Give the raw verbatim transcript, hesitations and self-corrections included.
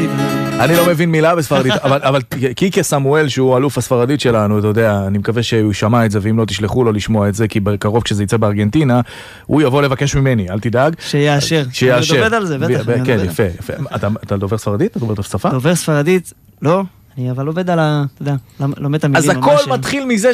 בספרדית. אני לא מבין מילה בספרדית, אבל, אבל קיקה סמואל, שהוא אלוף הספרדית שלנו, אתה יודע, אני מקווה שהוא שמע את זה, ואם לא תשלחו לו לשמוע את זה, כי בקרוב כשזה יצא בארגנטינה, הוא יבוא לבקש ממני, אל תדאג. שיאשר. שיאשר. אני דובר על זה, בטח. כן, יפה, יפה. אתה, אתה דובר ספרדית? אתה דובר שפה? דובר ספרדית, לא. אני אבל עובד על ה... אתה יודע, לומד את המילים. אז הכל מתחיל מזה